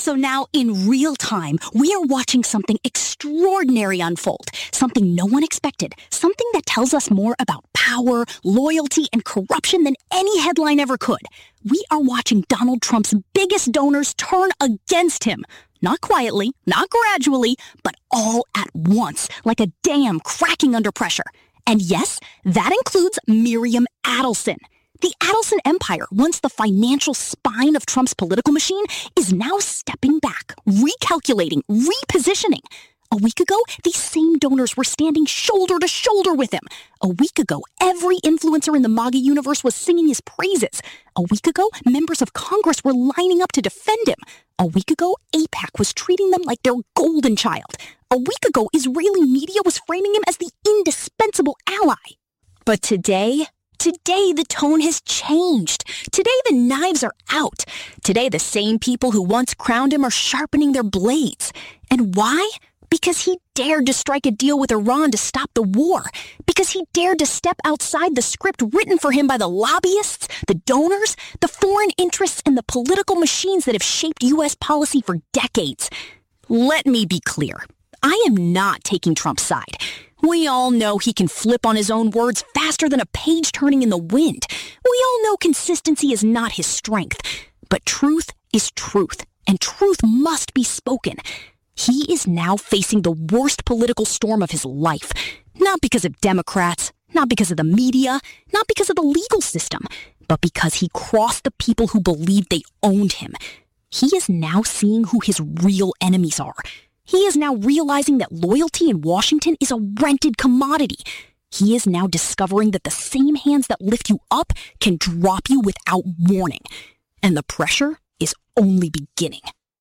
So now, in real time, we are watching something extraordinary unfold, something no one expected, something that tells us more about power, loyalty, and corruption than any headline ever could. We are watching Donald Trump's biggest donors turn against him. Not quietly, not gradually, but all at once, like a dam cracking under pressure. And yes, that includes Miriam Adelson. The Adelson empire, once the financial spine of Trump's political machine, is now stepping back, recalculating, repositioning. A week ago, these same donors were standing shoulder to shoulder with him. A week ago, every influencer in the MAGA universe was singing his praises. A week ago, members of Congress were lining up to defend him. A week ago, AIPAC was treating them like their golden child. A week ago, Israeli media was framing him as the indispensable ally. But today, the tone has changed. Today, the knives are out. Today, the same people who once crowned him are sharpening their blades. And why? Because he dared to strike a deal with Iran to stop the war. Because he dared to step outside the script written for him by the lobbyists, the donors, the foreign interests, and the political machines that have shaped U.S. policy for decades. Let me be clear. I am not taking Trump's side. We all know he can flip on his own words faster than a page turning in the wind. We all know consistency is not his strength. But truth is truth, and truth must be spoken. He is now facing the worst political storm of his life. Not because of Democrats, not because of the media, not because of the legal system, but because he crossed the people who believed they owned him. He is now seeing who his real enemies are. He is now realizing that loyalty in Washington is a rented commodity. He is now discovering that the same hands that lift you up can drop you without warning. And the pressure is only beginning.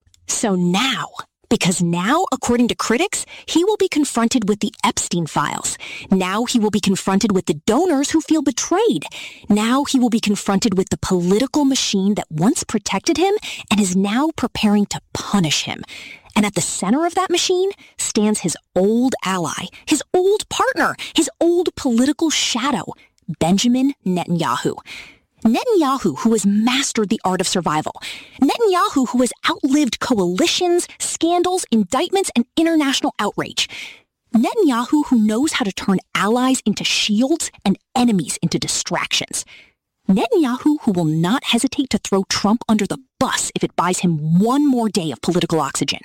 So now, because now, according to critics, he will be confronted with the Epstein files. Now he will be confronted with the donors who feel betrayed. Now he will be confronted with the political machine that once protected him and is now preparing to punish him. And at the center of that machine stands his old ally, his old partner, his old political shadow, Benjamin Netanyahu. Netanyahu, who has mastered the art of survival. Netanyahu, who has outlived coalitions, scandals, indictments, and international outrage. Netanyahu, who knows how to turn allies into shields and enemies into distractions. Netanyahu, who will not hesitate to throw Trump under the bus if it buys him one more day of political oxygen.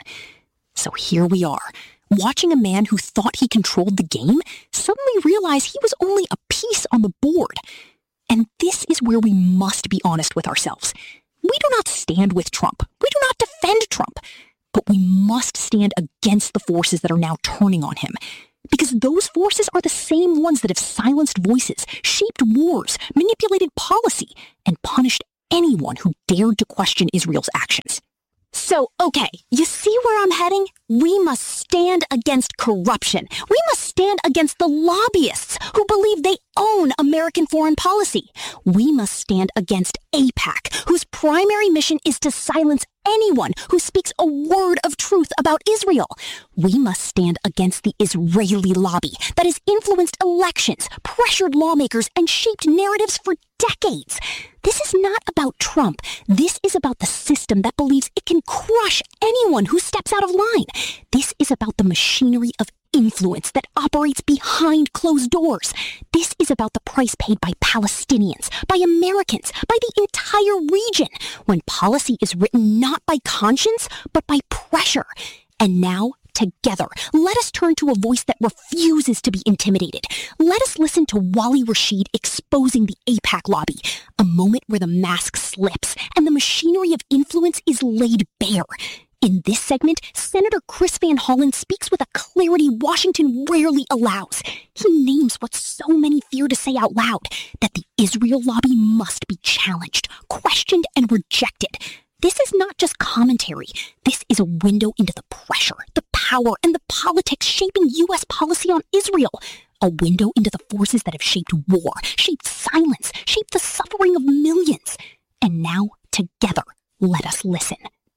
So here we are, watching a man who thought he controlled the game suddenly realize he was only a piece on the board. And this is where we must be honest with ourselves. We do not stand with Trump. We do not defend Trump. But we must stand against the forces that are now turning on him. Because those forces are the same ones that have silenced voices, shaped wars, manipulated policy, and punished anyone who dared to question Israel's actions. So, okay, you see where I'm heading? We must stand against corruption. We must stand against the lobbyists who believe they own American foreign policy. We must stand against AIPAC, whose primary mission is to silence anyone who speaks a word of truth about Israel. We must stand against the Israeli lobby that has influenced elections, pressured lawmakers, and shaped narratives for decades. This is not about Trump. This is about the system that believes it can crush anyone who steps out of line. This is about the machinery of influence that operates behind closed doors. This is about the price paid by Palestinians, by Americans, by the entire region, when policy is written not by conscience, but by pressure. And now, together, let us turn to a voice that refuses to be intimidated. Let us listen to Wally Rashid exposing the AIPAC lobby, a moment where the mask slips and the machinery of influence is laid bare. In this segment, Senator Chris Van Hollen speaks with a clarity Washington rarely allows. He names what so many fear to say out loud, that the Israel lobby must be challenged, questioned, and rejected. This is not just commentary. This is a window into the pressure, the power, and the politics shaping U.S. policy on Israel. A window into the forces that have shaped war, shaped silence, shaped the suffering of millions. And now, together, let us listen.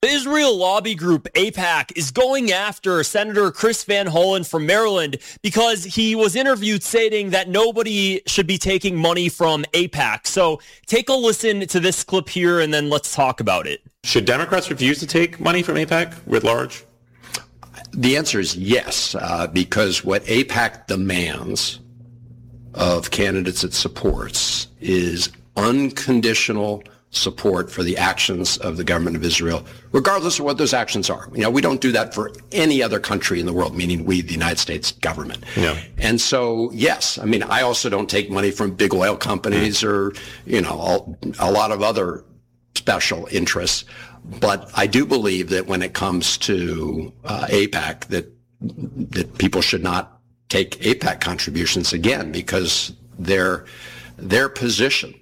The Israel lobby group, AIPAC, is going after Senator Chris Van Hollen from Maryland because he was interviewed stating that nobody should be taking money from AIPAC. So take a listen to this clip here, and then let's talk about it. Should Democrats refuse to take money from AIPAC writ large? The answer is yes, because what AIPAC demands of candidates it supports is unconditional support for the actions of the government of Israel, regardless of what those actions are. We don't do that for any other country in the world, meaning we, the United States government. Yeah. And so, yes, I also don't take money from big oil companies or, a lot of other special interests. But I do believe that when it comes to AIPAC, that people should not take AIPAC contributions again, because their position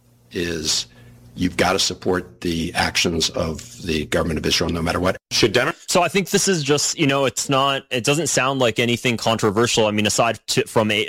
is you've got to support the actions of the government of Israel no matter what. So I think this is just, it doesn't sound like anything controversial. Aside to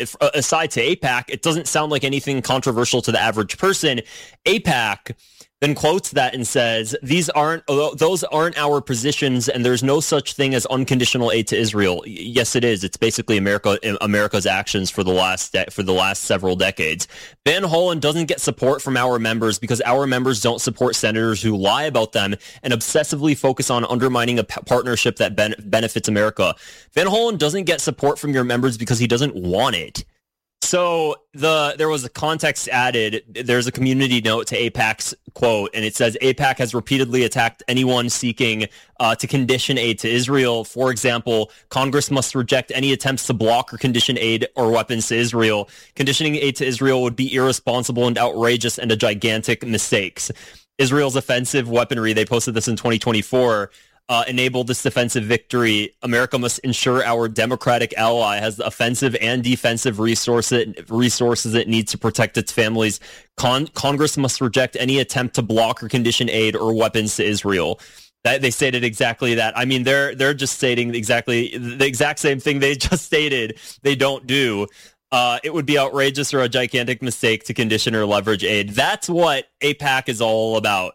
AIPAC, it doesn't sound like anything controversial to the average person. AIPAC then quotes that and says, those aren't our positions, and there's no such thing as unconditional aid to Israel. Yes, it is. It's basically America's actions for the last several decades. Van Hollen doesn't get support from our members because our members don't support senators who lie about them and obsessively focus on undermining a partnership that benefits America. Van Hollen doesn't get support from your members because he doesn't want it. So there was a context added. There's a community note to AIPAC's quote, and it says AIPAC has repeatedly attacked anyone seeking to condition aid to Israel. For example, Congress must reject any attempts to block or condition aid or weapons to Israel. Conditioning aid to Israel would be irresponsible and outrageous and a gigantic mistake. Israel's offensive weaponry, they posted this in 2024, enable this defensive victory. America must ensure our democratic ally has the offensive and defensive resources it needs to protect its families. Congress must reject any attempt to block or condition aid or weapons to Israel. They stated exactly that. They're just stating the exact same thing they just stated they don't do. It would be outrageous or a gigantic mistake to condition or leverage aid. That's what AIPAC is all about.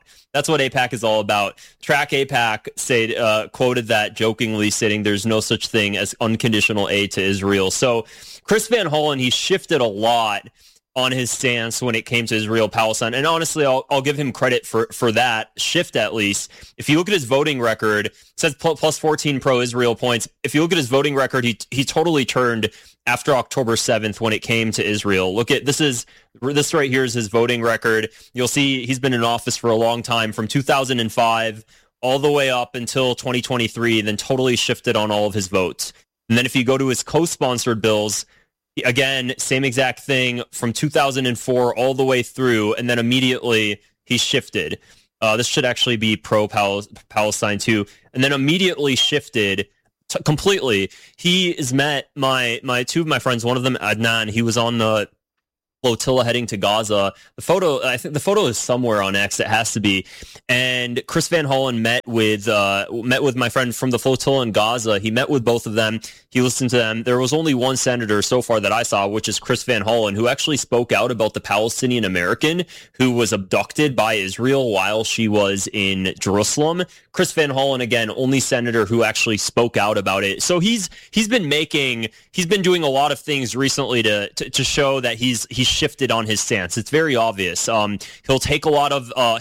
Track AIPAC quoted that jokingly, stating there's no such thing as unconditional aid to Israel. So Chris Van Hollen, he shifted a lot on his stance when it came to Israel-Palestine. And honestly, I'll give him credit for that shift, at least. If you look at his voting record, it says plus 14 pro-Israel points. If you look at his voting record, he totally turned after October 7th when it came to Israel. Look at this right here is his voting record. You'll see he's been in office for a long time, from 2005 all the way up until 2023, then totally shifted on all of his votes. And then if you go to his co-sponsored bills, again, same exact thing from 2004 all the way through, and then immediately he shifted. This should actually be pro-Palestine too. And then immediately shifted completely. He has met two of my friends, one of them, Adnan. He was on the flotilla heading to Gaza. I think the photo is somewhere on X. It has to be. And Chris Van Hollen met with my friend from the flotilla in Gaza. He met with both of them. He listened to them. There was only one senator so far that I saw, which is Chris Van Hollen, who actually spoke out about the Palestinian American who was abducted by Israel while she was in Jerusalem. Chris Van Hollen, again, only senator who actually spoke out about it. So he's been doing a lot of things recently to show that he's shifted on his stance. It's very obvious. He'll take a lot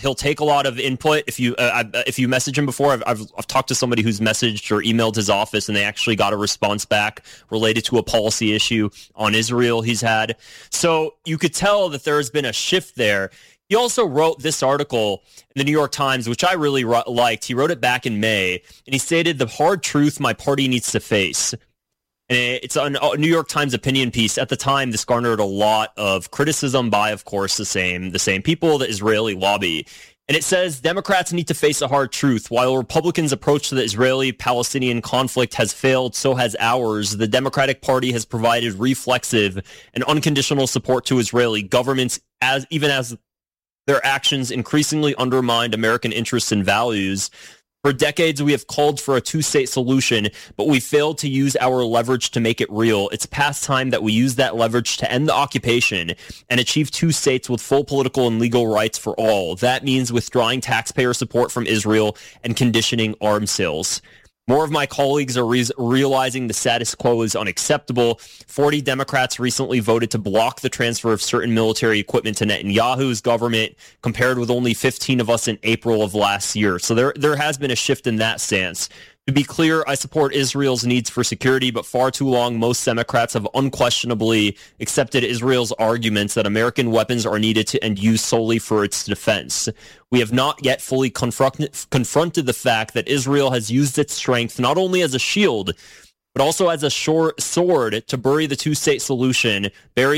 of input. If you message him before, I've talked to somebody who's messaged or emailed his office, and they actually got a response back related to a policy issue on Israel he's had. So you could tell that there has been a shift there. He also wrote this article in the New York Times, which I really liked. He wrote it back in May, and he stated, "The hard truth my party needs to face." And it's a New York Times opinion piece. At the time, this garnered a lot of criticism by, of course, the same people, the Israeli lobby. And it says, Democrats need to face a hard truth. While Republicans' approach to the Israeli-Palestinian conflict has failed, so has ours. The Democratic Party has provided reflexive and unconditional support to Israeli governments, even as their actions increasingly undermined American interests and values. For decades, we have called for a two-state solution, but we failed to use our leverage to make it real. It's past time that we use that leverage to end the occupation and achieve two states with full political and legal rights for all. That means withdrawing taxpayer support from Israel and conditioning arms sales. More of my colleagues are realizing the status quo is unacceptable. 40 Democrats recently voted to block the transfer of certain military equipment to Netanyahu's government, compared with only 15 of us in April of last year. So there has been a shift in that stance. To be clear, I support Israel's needs for security, but far too long, most Democrats have unquestionably accepted Israel's arguments that American weapons are needed to and used solely for its defense. We have not yet fully confronted the fact that Israel has used its strength not only as a shield, but also as a sword to bury the two-state solution,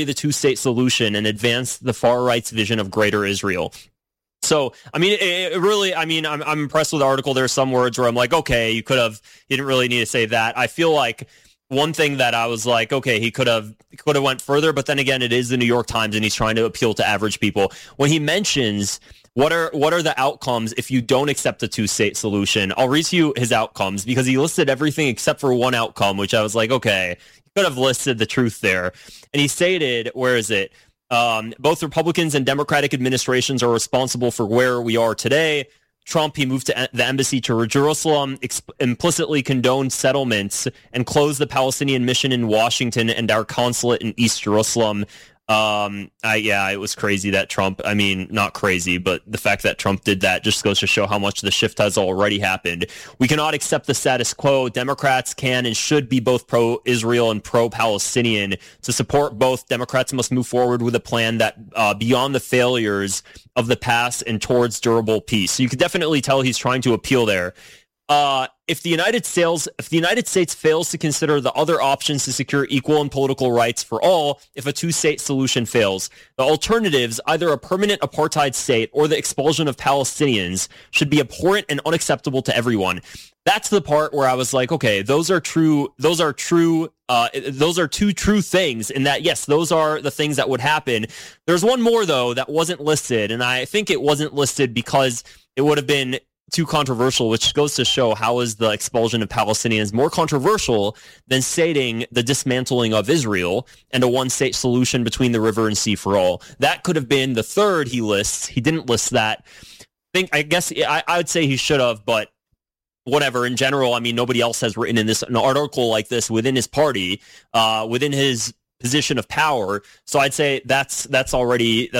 and advance the far right's vision of greater Israel. So, I mean, I'm impressed with the article. There's some words where I'm like, okay, you didn't really need to say that. I feel like one thing that I was like, okay, he could have went further, but then again, it is the New York Times and he's trying to appeal to average people. When he mentions what are the outcomes if you don't accept the two-state solution, I'll read to you his outcomes because he listed everything except for one outcome, which I was like, okay, you could have listed the truth there. And he stated, where is it? Both Republicans and Democratic administrations are responsible for where we are today. Trump, he moved to the embassy to Jerusalem, implicitly condoned settlements, and closed the Palestinian mission in Washington and our consulate in East Jerusalem. It was crazy that Trump, not crazy, but the fact that Trump did that just goes to show how much the shift has already happened. We cannot accept the status quo. Democrats can and should be both pro-Israel and pro-Palestinian. To support both, Democrats must move forward with a plan that beyond the failures of the past and towards durable peace. So you could definitely tell he's trying to appeal there. If the United States fails to consider the other options to secure equal and political rights for all, if a two-state solution fails, the alternatives, either a permanent apartheid state or the expulsion of Palestinians, should be abhorrent and unacceptable to everyone. That's the part where I was like, okay, those are two true things in that, yes, those are the things that would happen. There's one more, though, that wasn't listed, and I think it wasn't listed because it would have been too controversial, which goes to show how is the expulsion of Palestinians more controversial than stating the dismantling of Israel and a one-state solution between the river and sea for all. That could have been the third he lists. He didn't list that. I would say he should have, but whatever. In general, nobody else has written an article like this within his party, within his position of power. So I'd say that's already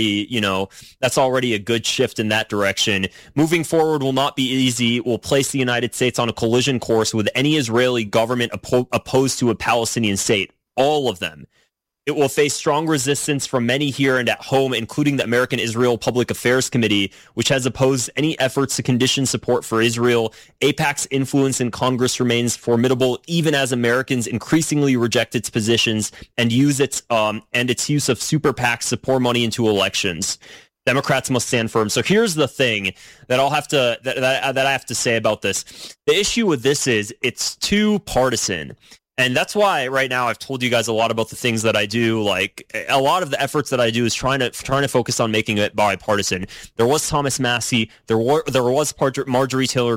a good shift in that direction. Moving forward will not be easy. Will place the United States on a collision course with any Israeli government opposed to a Palestinian state. All of them. It will face strong resistance from many here and at home, including the American Israel Public Affairs Committee, which has opposed any efforts to condition support for Israel. AIPAC's influence in Congress remains formidable, even as Americans increasingly reject its positions and use its use of super PACs to pour money into elections. Democrats must stand firm. So here's the thing that I have to say about this. The issue with this is it's too partisan. And that's why right now I've told you guys a lot about the things that I do. Like a lot of the efforts that I do is trying to focus on making it bipartisan. There was Thomas Massie. There was Marjorie Taylor